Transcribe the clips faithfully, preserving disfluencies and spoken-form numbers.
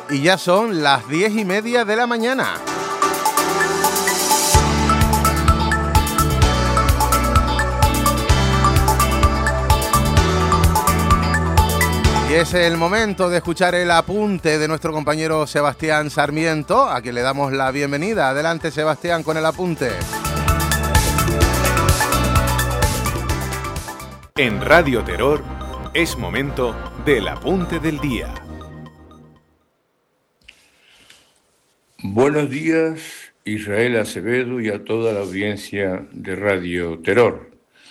Y ya son las diez y media de la mañana. Y es el momento de escuchar el apunte de nuestro compañero Sebastián Sarmiento, a quien le damos la bienvenida. Adelante, Sebastián, con el apunte. En Radio Terror es momento del apunte del día. Buenos días, Israel Acevedo y a toda la audiencia de Radio Terror.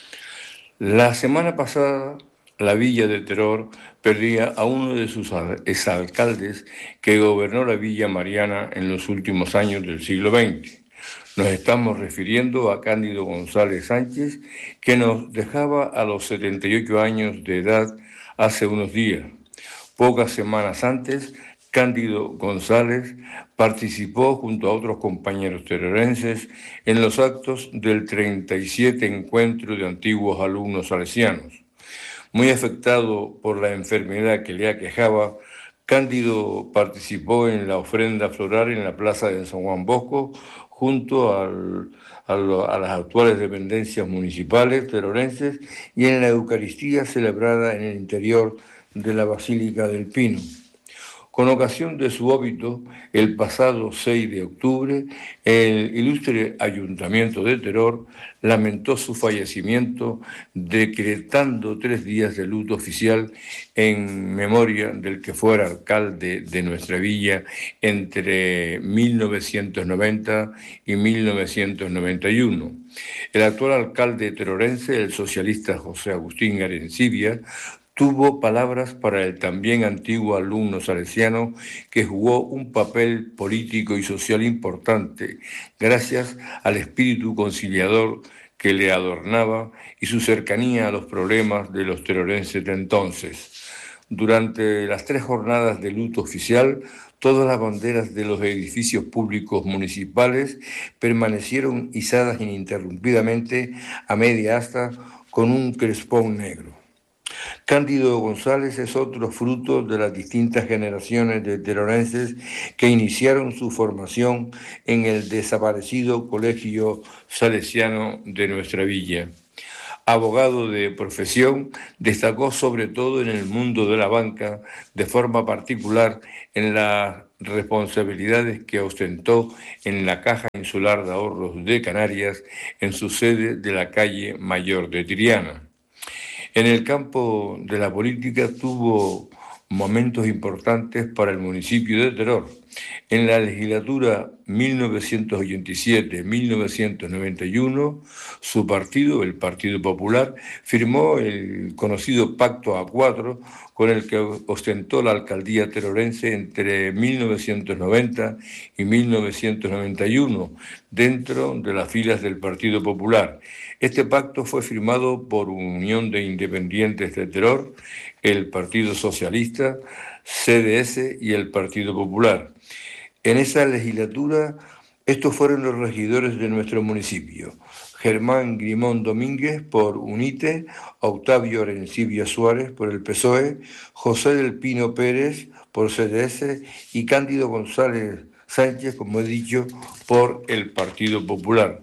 La semana pasada, la Villa de Terror perdía a uno de sus exalcaldes que gobernó la Villa Mariana en los últimos años del siglo veinte. Nos estamos refiriendo a Cándido González Sánchez, que nos dejaba a los setenta y ocho años de edad hace unos días. Pocas semanas antes, Cándido González participó junto a otros compañeros terrorenses en los actos del treinta y siete Encuentro de Antiguos Alumnos Salesianos. Muy afectado por la enfermedad que le aquejaba, Cándido participó en la ofrenda floral en la plaza de San Juan Bosco, junto al, a, lo, a las actuales dependencias municipales terrorenses y en la Eucaristía celebrada en el interior de la Basílica del Pino. Con ocasión de su óbito, el pasado seis de octubre, el ilustre Ayuntamiento de Terror lamentó su fallecimiento, decretando tres días de luto oficial en memoria del que fuera alcalde de nuestra villa entre mil novecientos noventa y mil novecientos noventa y uno. El actual alcalde terrorense, el socialista José Agustín Arencibia, tuvo palabras para el también antiguo alumno salesiano que jugó un papel político y social importante gracias al espíritu conciliador que le adornaba y su cercanía a los problemas de los terrorenses de entonces. Durante las tres jornadas de luto oficial, todas las banderas de los edificios públicos municipales permanecieron izadas ininterrumpidamente a media asta con un crespón negro. Cándido González es otro fruto de las distintas generaciones de terrorenses que iniciaron su formación en el desaparecido Colegio Salesiano de nuestra villa. Abogado de profesión, destacó sobre todo en el mundo de la banca, de forma particular en las responsabilidades que ostentó en la Caja Insular de Ahorros de Canarias, en su sede de la calle Mayor de Triana. En el campo de la política tuvo momentos importantes para el municipio de Terror. En la legislatura mil novecientos ochenta y siete a mil novecientos noventa y uno, su partido, el Partido Popular, firmó el conocido Pacto A cuatro, con el que ostentó la alcaldía terrorense entre mil novecientos noventa y mil novecientos noventa y uno, dentro de las filas del Partido Popular. Este pacto fue firmado por Unión de Independientes de Terror, el Partido Socialista, C D S y el Partido Popular. En esa legislatura, estos fueron los regidores de nuestro municipio: Germán Grimón Domínguez por UNITE, Octavio Arencibia Suárez por el P S O E, José del Pino Pérez por C D S y Cándido González Sánchez, como he dicho, por el Partido Popular.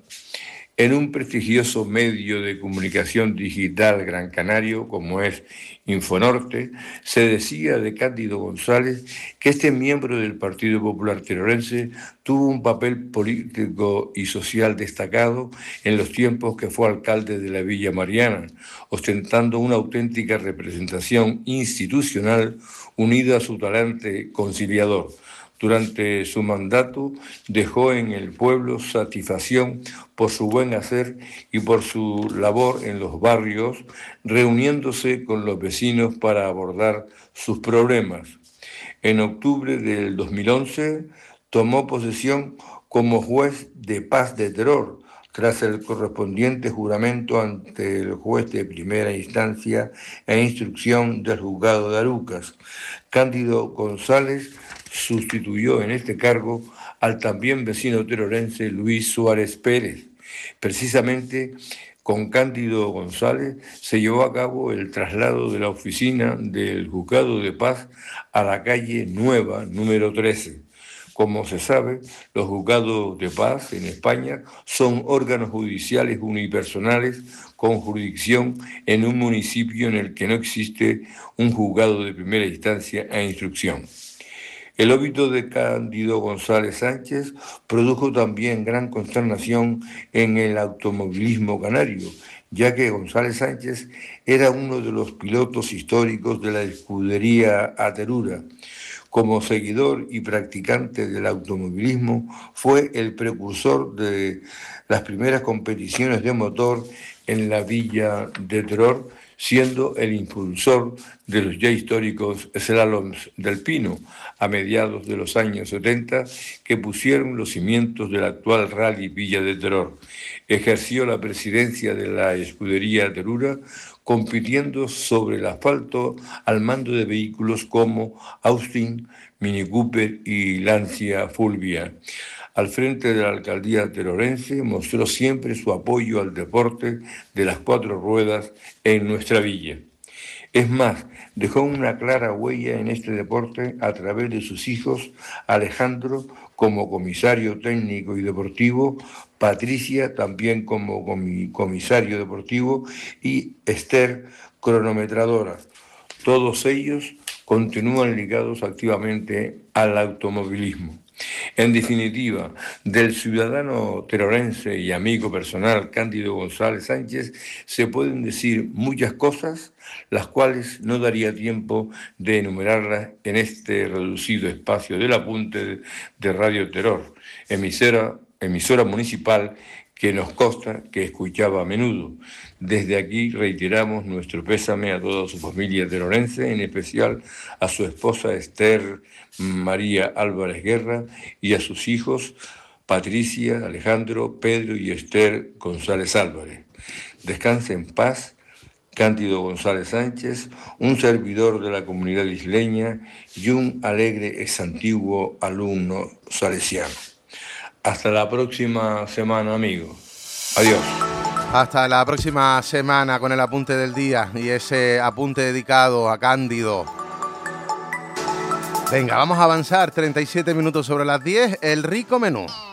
En un prestigioso medio de comunicación digital gran canario, como es Infonorte, se decía de Cándido González que este miembro del Partido Popular terrorense tuvo un papel político y social destacado en los tiempos que fue alcalde de la Villa Mariana, ostentando una auténtica representación institucional unida a su talante conciliador. Durante su mandato dejó en el pueblo satisfacción por su buen hacer y por su labor en los barrios, reuniéndose con los vecinos para abordar sus problemas. En octubre del dos mil once tomó posesión como juez de paz de Terror, tras el correspondiente juramento ante el juez de primera instancia e instrucción del juzgado de Arucas. Cándido González sustituyó en este cargo al también vecino terrorense Luis Suárez Pérez. Precisamente Con Cándido González se llevó a cabo el traslado de la oficina del Juzgado de Paz a la calle Nueva, número trece. Como se sabe, los juzgados de paz en España son órganos judiciales unipersonales con jurisdicción en un municipio en el que no existe un juzgado de primera instancia e instrucción. El óbito de Cándido González Sánchez produjo también gran consternación en el automovilismo canario, ya que González Sánchez era uno de los pilotos históricos de la escudería Aterura. Como seguidor y practicante del automovilismo, fue el precursor de las primeras competiciones de motor en la villa de Teror, siendo el impulsor de los ya históricos slaloms del Pino, a mediados de los años setenta, que pusieron los cimientos del actual Rally Villa de Teror. Ejerció la presidencia de la escudería Terura, compitiendo sobre el asfalto al mando de vehículos como Austin, Mini Cooper y Lancia Fulvia. Al frente de la alcaldía terorense mostró siempre su apoyo al deporte de las cuatro ruedas en nuestra villa. Es más, dejó una clara huella en este deporte a través de sus hijos, Alejandro como comisario técnico y deportivo, Patricia también como comisario deportivo y Esther cronometradora. Todos ellos continúan ligados activamente al automovilismo. En definitiva, del ciudadano terorense y amigo personal Cándido González Sánchez se pueden decir muchas cosas, las cuales no daría tiempo de enumerarlas en este reducido espacio del apunte de Radio Terror, emisora, emisora municipal que nos consta que escuchaba a menudo. Desde aquí reiteramos nuestro pésame a toda su familia terorense, en especial a su esposa Esther María Álvarez Guerra y a sus hijos Patricia, Alejandro, Pedro y Esther González Álvarez. Descanse en paz, Cándido González Sánchez, un servidor de la comunidad isleña y un alegre exantiguo alumno salesiano. Hasta la próxima semana, amigos. Adiós. Hasta la próxima semana con el apunte del día y ese apunte dedicado a Cándido. Venga, vamos a avanzar. treinta y siete minutos sobre las diez, el rico menú.